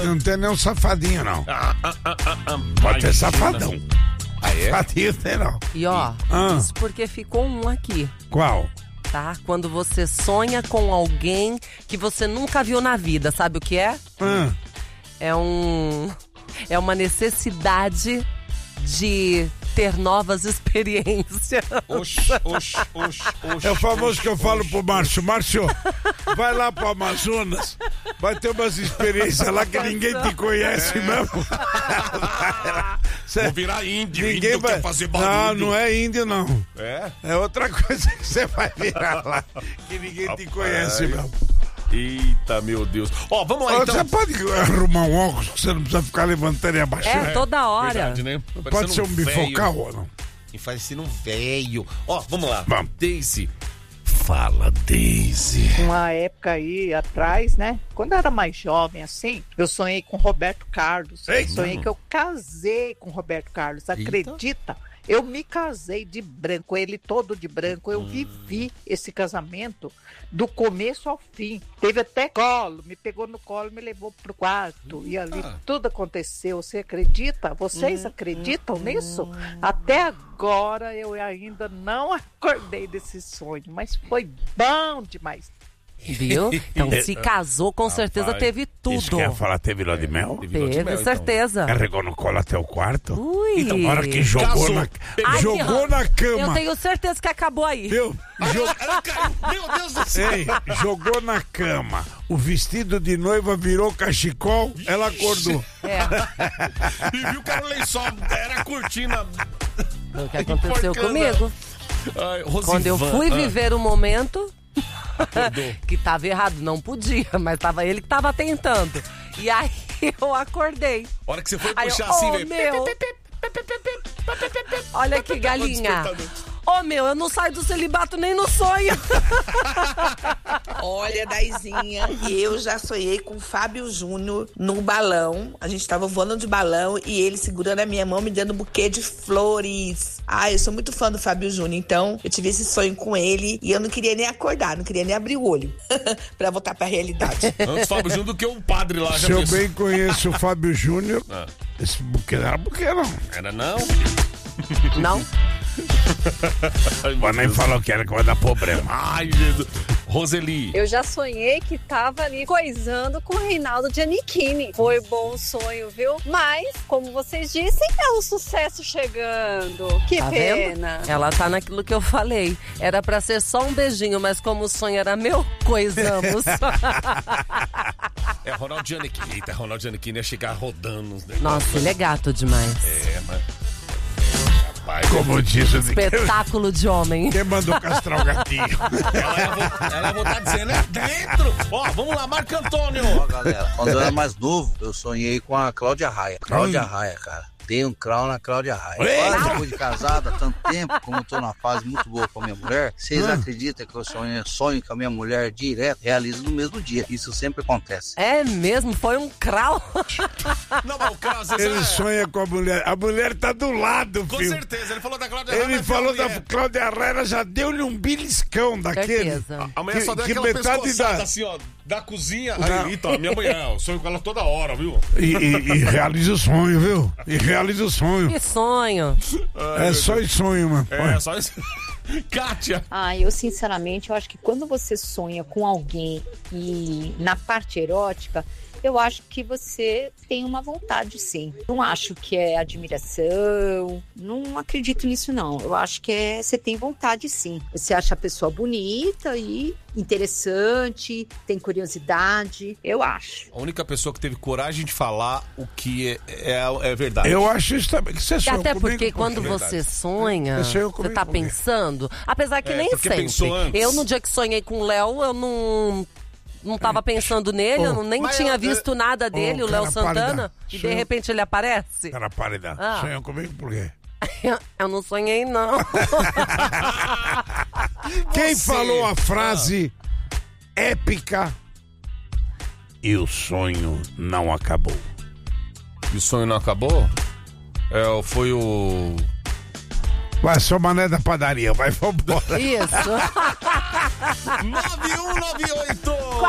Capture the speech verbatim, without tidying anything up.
Não tem nenhum safadinho, não. Ah, ah, ah, ah, ah, Pode ter imagina. safadão. Ah, é? Safadinho tem, não. E ó, Ah. isso porque ficou um aqui, Qual? tá? Quando você sonha com alguém que você nunca viu na vida, sabe o que é? Ah. É um... É uma necessidade de ter novas experiências. Oxi, oxi, oxi, oxi. É o famoso que eu falo pro Márcio. Márcio, vai lá pro Amazonas, vai ter umas experiências lá que ninguém te conhece É. mesmo. Cê- Vou virar índio, Ninguém índio vai... quer fazer Não, barulho. não é índio, não. É? É outra coisa que você vai virar lá, que ninguém te Rapaz. conhece mesmo. Eita, meu Deus. Ó, vamos lá, então. Você pode arrumar um óculos que você não precisa ficar levantando e abaixando. É, toda hora. Verdade, né? Pode Parecendo ser um bifocal ou não? E parecendo um velho. Ó, vamos lá. Vamos. Daisy. Fala, Daisy. Uma época aí atrás, né? Quando eu era mais jovem, assim, eu sonhei com Roberto Carlos. Eu Ei, sonhei não. que eu casei com Roberto Carlos. Acredita? Eu me casei de branco, ele todo de branco. Eu vivi esse casamento do começo ao fim. Teve até colo, me pegou no colo, me levou pro quarto. E ali tudo aconteceu. Você acredita? Vocês acreditam nisso? Até agora eu ainda não acordei desse sonho, mas foi bom demais. Viu? Então se casou, com certeza Rapaz, teve tudo. Isso que ia falar, teve lua de mel? Teve lua de Teve, mel, então. certeza. Carregou no colo até o quarto? Ui. Então, na hora que jogou, Casou. na, Ai, que jogou ramo. na Eu cama. tenho certeza que acabou aí. Viu? Jo- Ela caiu. Meu Deus do céu. Ei, jogou na cama. O vestido de noiva virou cachecol, ela acordou. É, E viu que era o lençol, era a cortina. foi o que aconteceu Porcana. comigo. Ai, Rosivan, Quando eu fui ah, viver o momento acordou. que tava errado, não podia, mas tava ele que tava tentando. E aí eu acordei. A hora que você foi Aí eu, puxar assim, oh, velho. meu. Olha que galinha. Ô oh, meu, eu não saio do celibato nem no sonho. Olha, Daizinha, eu já sonhei com o Fábio Júnior no balão. A gente tava voando de balão e ele segurando a minha mão, me dando um buquê de flores. Ah, eu sou muito fã do Fábio Júnior, então eu tive esse sonho com ele e eu não queria nem acordar, não queria nem abrir o olho pra voltar pra realidade. Antes Fábio Júnior do que o padre lá. Já Se eu pensou? bem conheço o Fábio Júnior, Ah. esse buquê não era buquê, não. Era não? Não? Ai, Mas nem Deus. falou que era que vai dar problema. Ai, Jesus. Roseli. Eu já sonhei que tava ali coisando com o Reinaldo Giannichini. Foi bom sonho, viu? Mas, como vocês dissem, é o sucesso chegando. Que Tá pena. vendo? Ela tá naquilo que eu falei. Era pra ser só um beijinho, mas como o sonho era meu, coisamos. É Ronaldo Giannichini. Eita, Ronaldo Giannichini ia chegar rodando os negócios. Nossa, ele é gato demais. É, mas... Rapaz, Como diz o Espetáculo de homem. Quem mandou castrar o gatinho? ela ia vo- ela ia voltar dizendo, é dentro. Ó, vamos lá, Marco Antônio. Ó, galera, quando eu era mais novo, eu sonhei com a Cláudia Raia. Cláudia Raia, cara. Dei um crau na Cláudia Raia. Eita! Agora, depois de casada, há tanto tempo, como eu tô numa fase muito boa com a minha mulher, vocês Hum. acreditam que eu sonho, sonho com a minha mulher direto? Realizo no mesmo dia. Isso sempre acontece. É mesmo, foi um crau. Não, mas o cara, às vezes, Ele é- sonha com a mulher. A mulher tá do lado, Com filho. certeza, ele falou da Cláudia Ele Raia, falou mas da a mulher- Cláudia Herrera, já deu-lhe um beliscão daquele. Certeza. A mulher Que- só deu que aquela metade pescoçada da- assim, ó, da cozinha. Não. Aí, então, a minha mulher, eu sonho com ela toda hora, viu? E, e- e realiza o sonho, viu? E realiza o sonho. Que sonho. É só em sonho, mano. É, só isso. Kátia. Ah, eu sinceramente, eu acho que quando você sonha com alguém e na parte erótica, eu acho que você tem uma vontade, sim. Não acho que é admiração, não acredito nisso, não. Eu acho que é, você tem vontade, sim. Você acha a pessoa bonita e interessante, tem curiosidade, eu acho. A única pessoa que teve coragem de falar o que é, é, é verdade. Eu acho isso também. Que você E sonha até comigo, porque quando é verdade. você sonha, Você sonhou você comigo tá por quê? pensando, apesar que É, nem porque sempre. pensou antes. Eu, no dia que sonhei com o Léo, eu não... Não tava pensando nele, eu não- nem Mas tinha eu- visto nada dele, Ô, o Léo cara, pálida. Santana, e de Sonhou- repente ele aparece. Cara, pálida. Ah. Sonhou comigo por quê? Eu, eu não sonhei, não. Quem Você? falou a frase épica e o sonho não acabou? E o sonho não acabou? É, foi o... Vai, sou mané da padaria, vai, vambora. Isso. nove um nove oito